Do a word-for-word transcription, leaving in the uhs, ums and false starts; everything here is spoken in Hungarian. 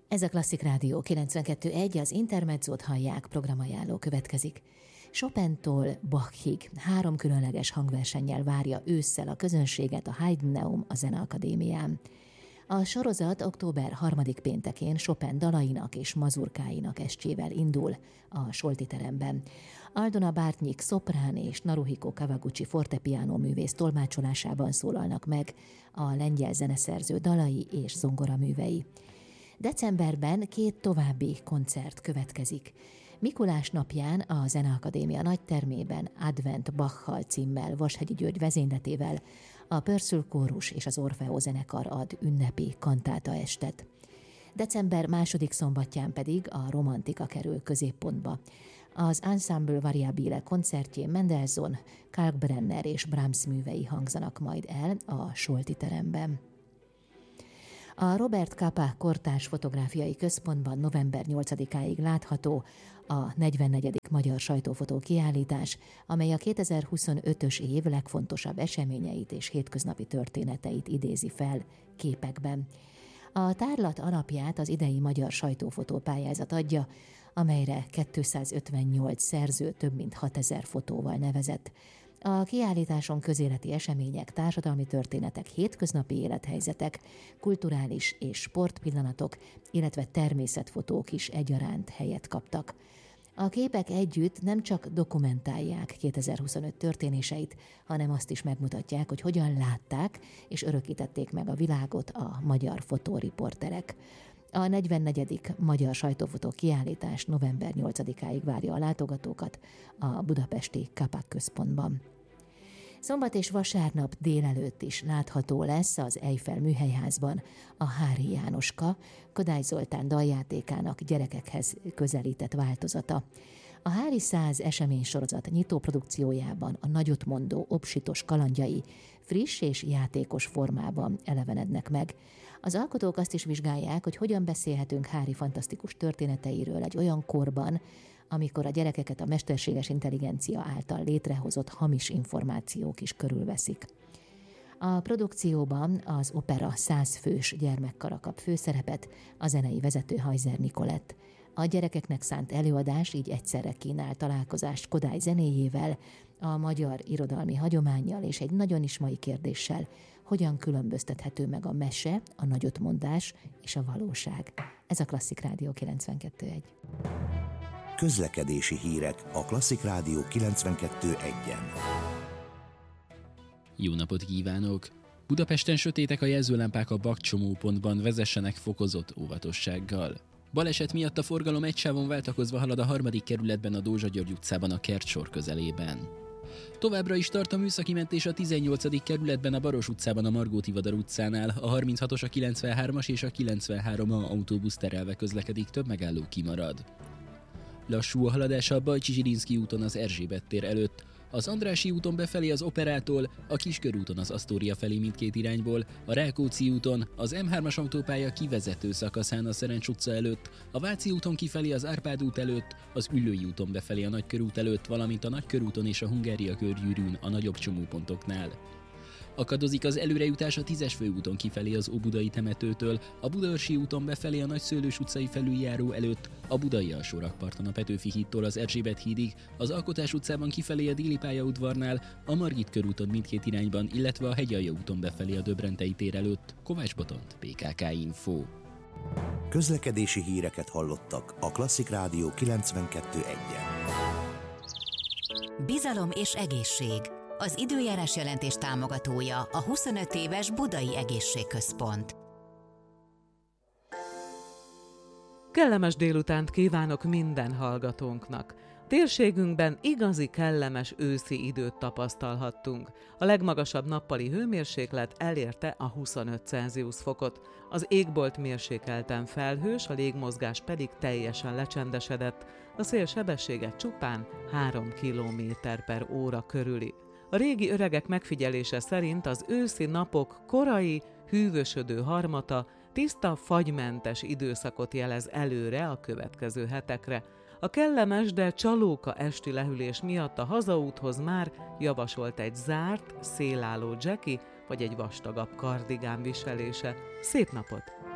Ez a Klasszik Rádió kilencvenkettő egy, az Intermezzót hallják, programajánló következik. Chopintól Bachig három különleges hangversennyel várja ősszel a közönséget a Heideneum a Zeneakadémián. A sorozat október harmadik péntekén Chopin dalainak és mazurkáinak estjével indul a Solti teremben. Aldona Bartnyik szoprán és Naruhiko Kawaguchi fortepiano művész tolmácsolásában szólalnak meg a lengyel zeneszerző dalai és zongoraművei. Decemberben két további koncert következik. Mikulás napján a Zeneakadémia nagytermében Advent Bachal címmel Vashegyi György vezényletével a Pörsül Kórus és az Orfeó zenekar ad ünnepi kantáta estet. December második szombatján pedig a romantika kerül középpontba. Az Ensemble Variabile koncertjén Mendelssohn, Kalkbrenner és Brahms művei hangzanak majd el a Solti teremben. A Robert Capa Kortárs Fotográfiai Központban november nyolcadikáig látható a negyvennegyedik Magyar Sajtófotó kiállítás, amely a kétezer-huszonötös év legfontosabb eseményeit és hétköznapi történeteit idézi fel képekben. A tárlat alapját az idei Magyar Sajtófotó pályázat adja, amelyre kétszázötvennyolc szerző több mint hatezer fotóval nevezett. A kiállításon közéleti események, társadalmi történetek, hétköznapi élethelyzetek, kulturális és sportpillanatok, illetve természetfotók is egyaránt helyet kaptak. A képek együtt nem csak dokumentálják kétezer-huszonöt történéseit, hanem azt is megmutatják, hogy hogyan látták és örökítették meg a világot a magyar fotóriporterek. A negyvennegyedik Magyar Sajtófotó kiállítás november nyolcadikáig várja a látogatókat a budapesti Capa központban. Szombat és vasárnap délelőtt is látható lesz az Eiffel műhelyházban a Hári Jánoska, Kodály Zoltán daljátékának gyerekekhez közelített változata. A Hári száz eseménysorozat nyitó produkciójában a nagyotmondó obsitos kalandjai friss és játékos formában elevenednek meg. Az alkotók azt is vizsgálják, hogy hogyan beszélhetünk Hári fantasztikus történeteiről egy olyan korban, amikor a gyerekeket a mesterséges intelligencia által létrehozott hamis információk is körülveszik. A produkcióban az opera százfős gyermekkara kap főszerepet, a zenei vezető Hajzer Nikolett. A gyerekeknek szánt előadás így egyszerre kínál találkozást Kodály zenéjével, a magyar irodalmi hagyománnyal és egy nagyon is mai kérdéssel, hogyan különböztethető meg a mese, a nagyotmondás és a valóság. Ez a Klasszik Rádió kilencvenkettő egy. Közlekedési hírek a Klasszik Rádió kilencvenkettő egyen. Jó napot kívánok! Budapesten sötétek a jelzőlámpák a bakcsomópontban, vezessenek fokozott óvatossággal. Baleset miatt a forgalom egy sávon váltakozva halad a harmadik kerületben a Dózsa György utcában a Kertsor közelében. Továbbra is tart a műszaki mentés a tizennyolcadik kerületben a Baros utcában a Margóti Vadar utcánál, a harminchatos, a kilencvenhármas és a kilencvenhárom A autóbusz terelve közlekedik, több megálló kimarad. Lassú a haladás a Bajcsi Zsirinszky úton az Erzsébet tér előtt, az Andrássy úton befelé az Operától, a Kiskörúton az Asztória felé mindkét irányból, a Rákóczi úton, az M hármas autópálya kivezető szakaszán a Szerencs utca előtt, a Váci úton kifelé az Árpád út előtt, az Üllői úton befelé a Nagykörút előtt, valamint a Nagykörúton és a Hungária körgyűrűn a nagyobb csomópontoknál. Akadozik az előrejutás a tízes főúton kifelé az Óbudai temetőtől, a Budaörsi úton befelé a Nagyszőlős utcai felüljáró előtt, a Budai alsórakparton a Petőfi hídtól az Erzsébet hídig, az Alkotás utcában kifelé a Déli pályaudvarnál, a Margit körúton mindkét irányban, illetve a Hegyalja úton befelé a Döbrentei tér előtt. Kovács Botont, bé ká ká Info. Közlekedési híreket hallottak a Klasszik Rádió kilencvenkettő egyen. Bizalom és egészség. Az időjárás jelentés támogatója a huszonöt éves Budai Egészségközpont. Kellemes délutánt kívánok minden hallgatónknak. Térségünkben igazi kellemes őszi időt tapasztalhattunk. A legmagasabb nappali hőmérséklet elérte a huszonöt Celsius fokot. Az égbolt mérsékelten felhős, a légmozgás pedig teljesen lecsendesedett. A szél sebessége csupán három kilométer per óra körüli. A régi öregek megfigyelése szerint az őszi napok korai, hűvösödő harmata tiszta, fagymentes időszakot jelez előre a következő hetekre. A kellemes, de csalóka esti lehűlés miatt a hazaúthoz már javasolt egy zárt, szélálló dzseki vagy egy vastagabb kardigán viselése. Szép napot!